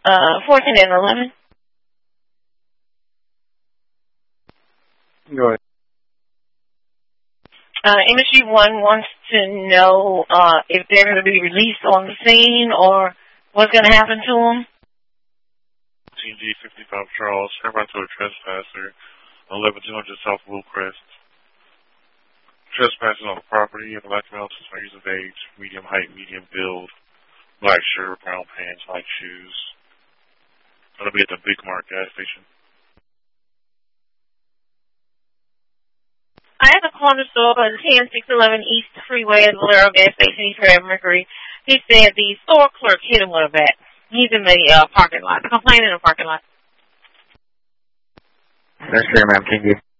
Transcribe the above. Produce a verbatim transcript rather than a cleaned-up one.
Uh, fourteen and eleven. Go ahead. Uh, M S U one wants to know uh, if they're going to be released on the scene or what's going to happen to them. T G fifty-five Charles, hereby to a trespasser on eleven two hundred South Willcrest. Trespassing on the property of a black male, six years of age, medium height, medium build, black shirt, brown pants, white shoes. That'll be at the Big Mart gas station. I have a corner store on ten six eleven East Freeway at Valero gas station, East Red Mercury. He said the store clerk hit him with a bat. He's in the uh, parking lot, complaining in the parking lot. That's fair, ma'am. Thank you.